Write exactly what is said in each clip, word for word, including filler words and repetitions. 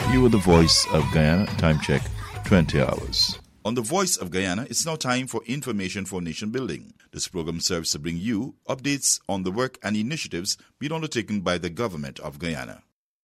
You are the Voice of Guyana. Time check, twenty hours. On the Voice of Guyana, it's now time for Information for Nation Building. This program serves to bring you updates on the work and initiatives being undertaken by the government of Guyana.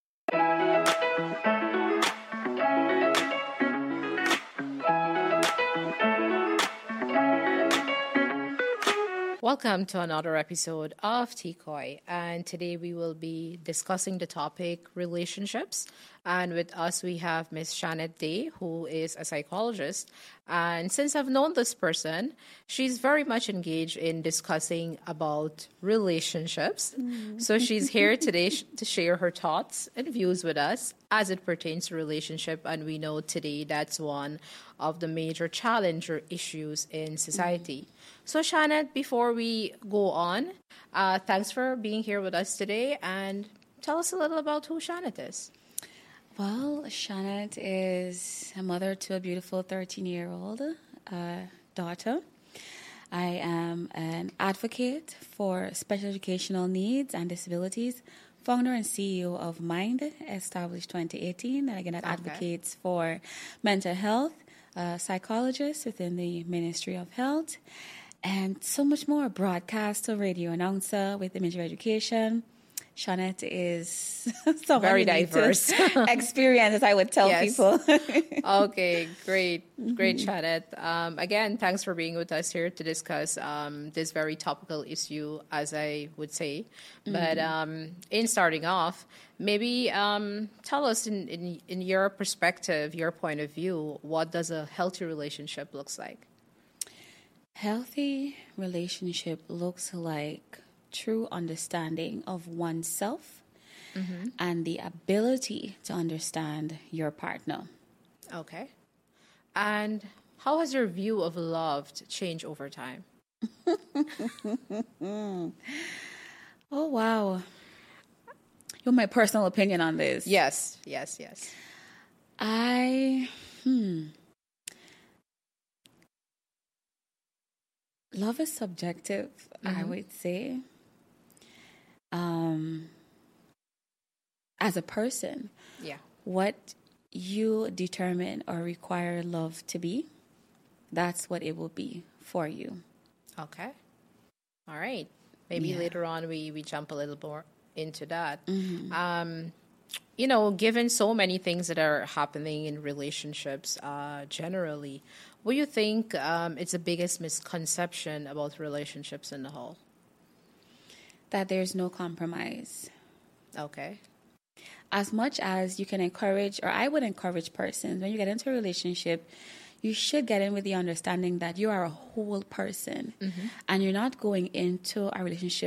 Welcome to another episode of T C O I, and today we will be discussing the topic relationships. And with us we have Miss Shanette Day, who is a psychologist. And since I've known this person, she's very much engaged in discussing about relationships. Mm. So she's here today sh- to share her thoughts and views with us as it pertains to relationship. And we know today that's one of the major challenge or issues in society. Mm. So, Shanette, before we go on, uh, thanks for being here with us today, and tell us a little about who Shanette is. Well, Shanette is a mother to a beautiful thirteen-year-old uh, daughter. I am an advocate for special educational needs and disabilities, founder and C E O of Mind, established twenty eighteen, and again, that okay. advocates for mental health, uh, psychologist within the Ministry of Health, and so much more. Broadcaster, radio announcer with Image of Education. Shanette is so very diverse experience, as I would tell yes. people. Okay, great, great, mm-hmm. Shanette. Um, again, thanks for being with us here to discuss um, this very topical issue, as I would say. Mm-hmm. But um, in starting off, maybe um, tell us in, in in your perspective, your point of view, what does a healthy relationship looks like? Healthy relationship looks like true understanding of oneself mm-hmm. and the ability to understand your partner. Okay. And how has your view of love changed over time? Oh, wow. You want my personal opinion on this? Yes, yes, yes. I, hmm. Love is subjective, mm-hmm. I would say. Um, as a person, yeah, what you determine or require love to be, that's what it will be for you. Okay. All right. Maybe yeah. later on we, we jump a little more into that. Mm-hmm. Um, you know, given so many things that are happening in relationships uh, generally, what do you think um, it's the biggest misconception about relationships in the whole? That there's no compromise. Okay. As much as you can encourage, or I would encourage persons, when you get into a relationship, you should get in with the understanding that you are a whole person, mm-hmm. and you're not going into a relationship